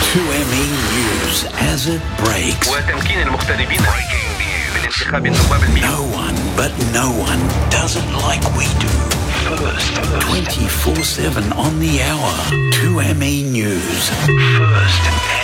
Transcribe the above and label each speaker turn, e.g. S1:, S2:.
S1: 2ME News as it breaks.
S2: وتمكين المغتربين من انتخاب النواب المئة.
S1: No one does it like we do. First, 24/7 on the hour. 2ME News. First